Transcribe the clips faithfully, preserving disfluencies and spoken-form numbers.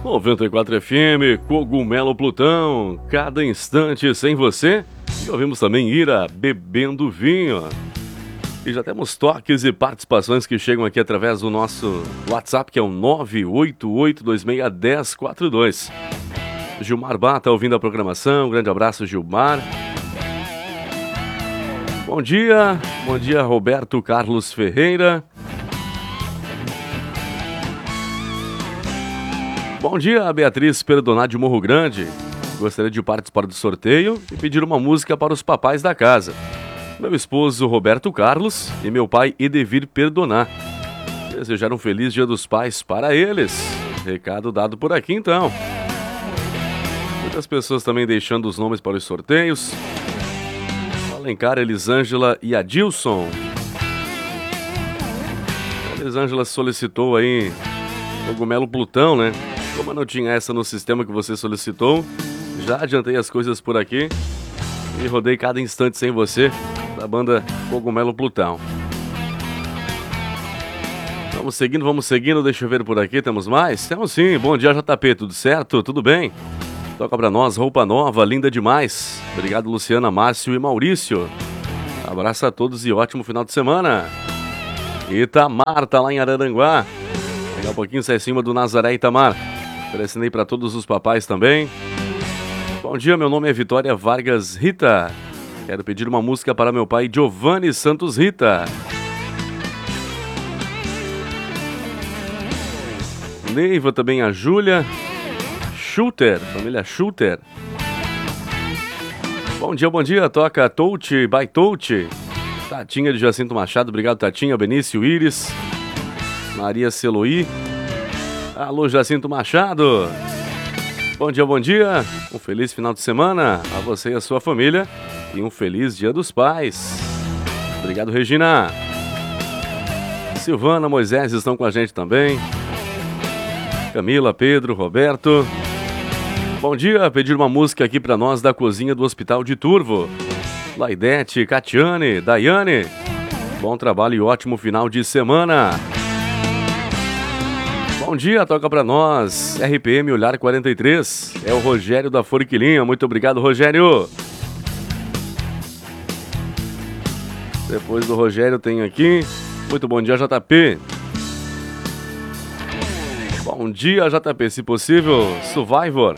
noventa e quatro F M, Cogumelo Plutão, cada instante sem você. E ouvimos também Ira, Bebendo Vinho. E já temos toques e participações que chegam aqui através do nosso WhatsApp, que é o nove oito oito dois seis um zero quatro dois. Gilmar Bata ouvindo a programação, grande abraço, Gilmar. Bom dia, bom dia, Roberto Carlos Ferreira. Bom dia, Beatriz Perdonar de Morro Grande. Gostaria de participar do sorteio e pedir uma música para os papais da casa. Meu esposo Roberto Carlos e meu pai Edevir Perdonar. Desejar um feliz Dia dos Pais para eles. Recado dado por aqui então. Muitas pessoas também deixando os nomes para os sorteios. Alencar, Elisângela e Adilson. A Elisângela solicitou aí Cogumelo Plutão, né? Como eu não tinha essa no sistema que você solicitou, já adiantei as coisas por aqui e rodei cada instante sem você, da banda Cogumelo Plutão. Vamos seguindo, vamos seguindo, deixa eu ver por aqui, temos mais? Temos sim, bom dia J P, tudo certo? Tudo bem? Toca pra nós, roupa nova, linda demais. Obrigado Luciana, Márcio e Maurício. Abraço a todos e ótimo final de semana. Itamar tá lá em Araranguá. Daqui a pouquinho sai em cima do Nazaré Itamar. Oferecendo aí pra todos os papais também. Bom dia, meu nome é Vitória Vargas Rita. Quero pedir uma música para meu pai Giovanni Santos Rita. Neiva também, a Júlia Schutter, família Schutter. Bom dia, bom dia, toca Touch by Touch. Tatinha de Jacinto Machado, obrigado Tatinha, Benício Íris, Maria Celoí. Alô Jacinto Machado. Bom dia, bom dia. Um feliz final de semana a você e a sua família. E um feliz Dia dos Pais. Obrigado, Regina. Silvana, Moisés estão com a gente também. Camila, Pedro, Roberto. Bom dia, pedir uma música aqui pra nós da cozinha do Hospital de Turvo. Laidete, Catiane, Daiane. Bom trabalho e ótimo final de semana. Bom dia, toca pra nós, R P M Olhar quarenta e três, é o Rogério da Forquilinha, muito obrigado Rogério. Depois do Rogério tem aqui, muito bom dia J P. Bom dia J P, se possível, Survivor.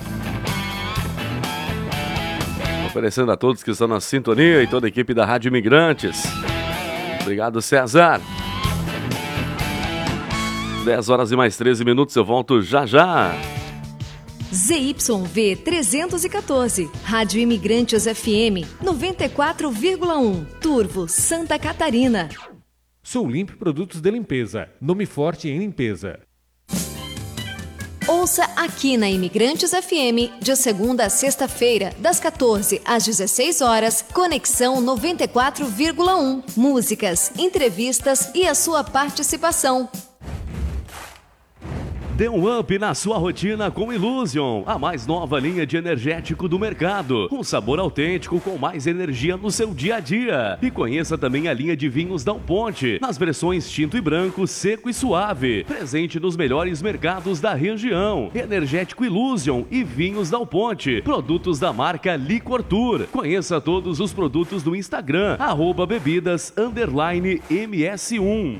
Oferecendo a todos que estão na sintonia e toda a equipe da Rádio Imigrantes. Obrigado César. dez horas e mais treze minutos, eu volto já já. Z Y V trezentos e quatorze, Rádio Imigrantes F M noventa e quatro vírgula um, Turvo, Santa Catarina. Sou Limp Produtos de Limpeza, nome forte em limpeza. Ouça aqui na Imigrantes F M, de segunda a sexta-feira, das quatorze às dezesseis horas, Conexão noventa e quatro vírgula um. Músicas, entrevistas e a sua participação. Dê um up na sua rotina com Illusion, a mais nova linha de energético do mercado. Um sabor autêntico com mais energia no seu dia a dia. E conheça também a linha de vinhos Dal Ponte, nas versões tinto e branco, seco e suave. Presente nos melhores mercados da região. Energético Illusion e vinhos Dal Ponte, produtos da marca Licor Tour. Conheça todos os produtos do Instagram, arroba bebidas, underline M S um.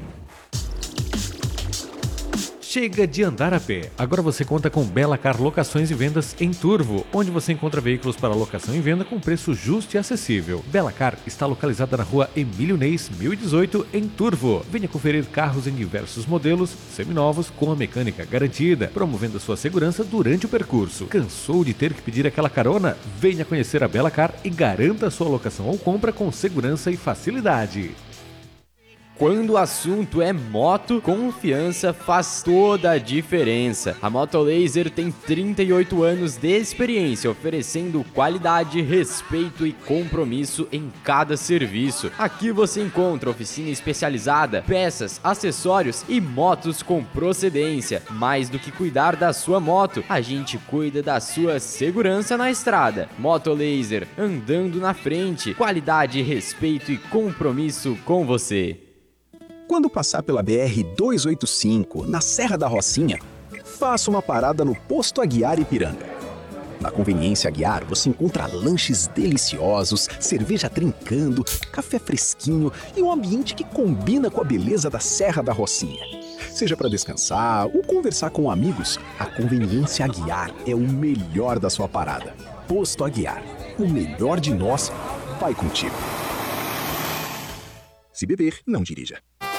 Chega de andar a pé. Agora você conta com Belacar Locações e Vendas em Turvo, onde você encontra veículos para locação e venda com preço justo e acessível. Belacar está localizada na rua Emílio Neis, mil e dezoito, em Turvo. Venha conferir carros em diversos modelos, seminovos, com a mecânica garantida, promovendo a sua segurança durante o percurso. Cansou de ter que pedir aquela carona? Venha conhecer a Belacar e garanta a sua locação ou compra com segurança e facilidade. Quando o assunto é moto, confiança faz toda a diferença. A Moto Laser tem trinta e oito anos de experiência, oferecendo qualidade, respeito e compromisso em cada serviço. Aqui você encontra oficina especializada, peças, acessórios e motos com procedência. Mais do que cuidar da sua moto, a gente cuida da sua segurança na estrada. Moto Laser, andando na frente. Qualidade, respeito e compromisso com você. Quando passar pela B R duzentos e oitenta e cinco, na Serra da Rocinha, faça uma parada no Posto Aguiar Ipiranga. Na Conveniência Aguiar, você encontra lanches deliciosos, cerveja trincando, café fresquinho e um ambiente que combina com a beleza da Serra da Rocinha. Seja para descansar ou conversar com amigos, a Conveniência Aguiar é o melhor da sua parada. Posto Aguiar, o melhor de nós vai contigo. Se beber, não dirija.